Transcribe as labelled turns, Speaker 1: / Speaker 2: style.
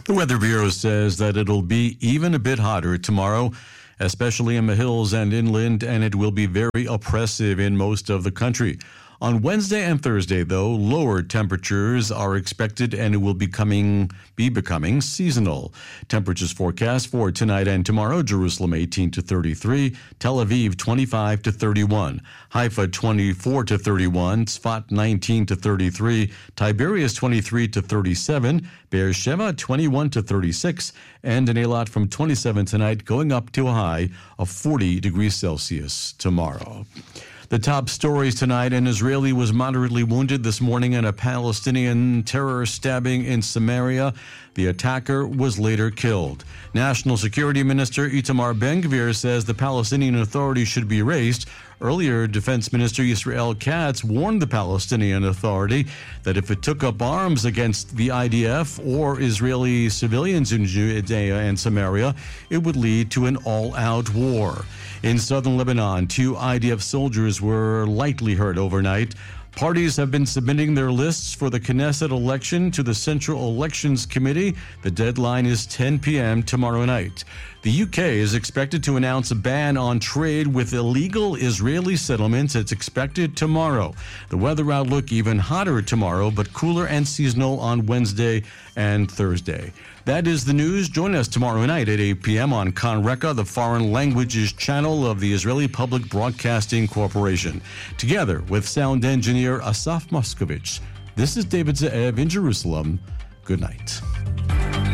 Speaker 1: The Weather Bureau says that it'll be even a bit hotter tomorrow, especially in the hills and inland, and it will be very oppressive in most of the country. On Wednesday and Thursday, though, lower temperatures are expected and it will be becoming seasonal. Temperatures forecast for tonight and tomorrow: Jerusalem 18 to 33, Tel Aviv 25 to 31, Haifa 24 to 31, Tzfat 19 to 33, Tiberias 23 to 37, Beersheba 21 to 36, and in Eilat from 27 tonight, going up to a high of 40 degrees Celsius tomorrow. The top stories tonight: an Israeli was moderately wounded this morning in a Palestinian terror stabbing in Samaria. The attacker was later killed. National Security Minister Itamar Ben-Gvir says the Palestinian Authority should be erased. Earlier, Defense Minister Israel Katz warned the Palestinian Authority that if it took up arms against the IDF or Israeli civilians in Judea and Samaria, it would lead to an all-out war. In southern Lebanon, 2 IDF soldiers were lightly hurt overnight. Parties have been submitting their lists for the Knesset election to the Central Elections Committee. The deadline is 10 p.m. tomorrow night. The UK is expected to announce a ban on trade with illegal Israeli settlements. It's expected tomorrow. The weather outlook: even hotter tomorrow, but cooler and seasonal on Wednesday and Thursday. That is the news. Join us tomorrow night at 8 p.m. on Kan Reka, the foreign languages channel of the Israeli Public Broadcasting Corporation. Together with sound engineer Asaf Moskovich, this is David Ze'ev in Jerusalem. Good night.